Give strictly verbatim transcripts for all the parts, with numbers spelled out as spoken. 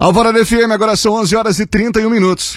Alvorada F M, agora são onze horas e trinta e um minutos.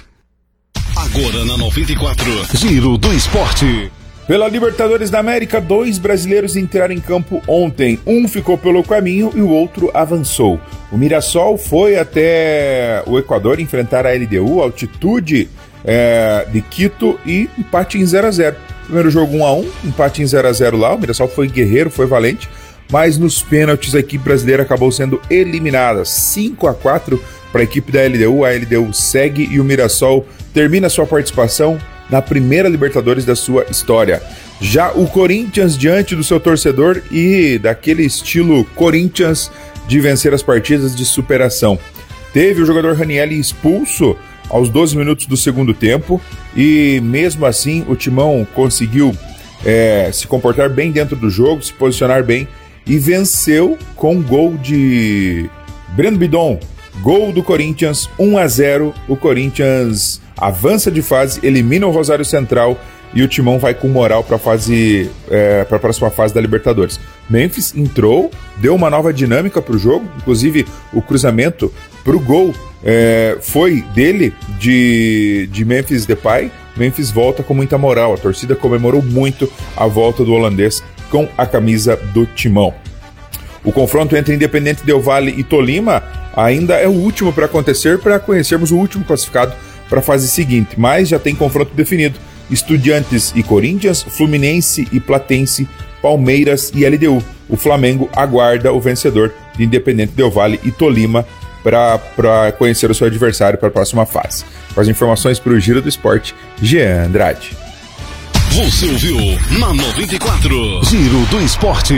Agora na noventa e quatro, Giro do Esporte. Pela Libertadores da América, dois brasileiros entraram em campo ontem. Um ficou pelo caminho e o outro avançou. O Mirassol foi até o Equador enfrentar a L D U, altitude é, de Quito, e empate em zero a zero. Primeiro jogo um a um, empate em zero a zero lá. O Mirassol foi guerreiro, foi valente, mas nos pênaltis a equipe brasileira acabou sendo eliminada. cinco a quatro para a equipe da L D U. A L D U segue e o Mirassol termina sua participação na primeira Libertadores da sua história. Já o Corinthians, diante do seu torcedor e daquele estilo Corinthians de vencer as partidas de superação. Teve o jogador Ranielli expulso aos doze minutos do segundo tempo e mesmo assim o Timão conseguiu é, se comportar bem dentro do jogo, se posicionar bem e venceu com gol de Breno Bidon. Gol do Corinthians, um a zero. O Corinthians avança de fase, elimina o Rosário Central e o Timão vai com moral para a fase, é, para a próxima fase da Libertadores. Memphis entrou, deu uma nova dinâmica para o jogo, inclusive o cruzamento para o gol é, foi dele, de, de Memphis Depay. Memphis volta com muita moral, a torcida comemorou muito a volta do holandês com a camisa do Timão. O confronto entre Independente Del Valle e Tolima ainda é o último para acontecer, para conhecermos o último classificado para a fase seguinte, mas já tem confronto definido: Estudiantes e Corinthians, Fluminense e Platense, Palmeiras e L D U. O Flamengo aguarda o vencedor de Independente Del Valle e Tolima para conhecer o seu adversário para a próxima fase. Com as informações para o Giro do Esporte, Jean Andrade. Você ouviu na noventa e quatro, Giro do Esporte.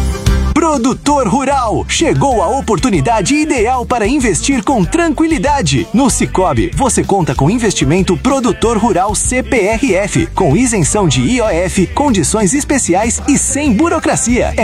Produtor Rural, chegou a oportunidade ideal para investir com tranquilidade. No Sicoob, você conta com investimento Produtor Rural C P R F, com isenção de I O F, condições especiais e sem burocracia.